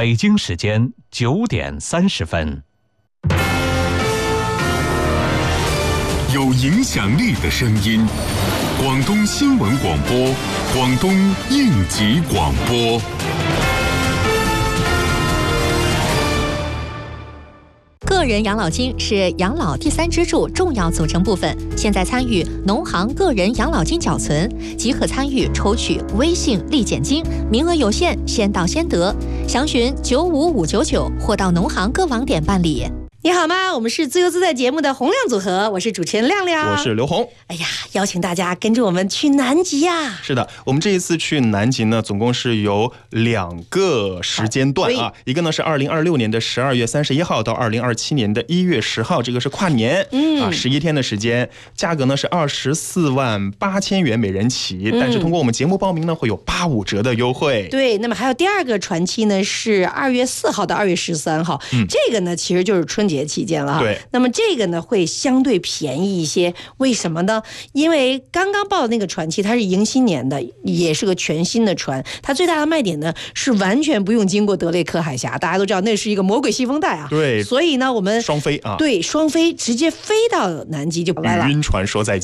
北京时间9点30分。 有影响力的声音，广东新闻广播，广东应急广播。 个人养老金是养老第三支柱重要组成部分，现在参与农行个人养老金缴存即可参与抽取微信立减金，名额有限，先到先得。详询95599或到农行各网点办理。 你好吗？我们是自由自在节目的洪亮组合，我是主持人亮亮， 我是刘红。 哎呀，邀请大家跟着我们去南极呀！ 是的，我们这一次去南极呢，总共是有2个时间段啊，一个呢是2026年的12月31号到2027年的1月10号，这个是跨年，11天的时间，价格呢是24万8千元每人起，但是通过我们节目报名呢，会有85折的优惠。 对，那么还有第二个船期呢是2月4号到2月13号，这个呢其实就是春节期间了哈。 对， 那么这个呢会相对便宜一些，为什么呢？因为刚刚报的那个船期它是迎新年的，也是个全新的船，它最大的卖点呢是完全不用经过德雷克海峡，大家都知道那是一个魔鬼西风带啊。 对， 所以呢我们双飞啊， 对，双飞直接飞到南极就回来了。 与晕船说再见。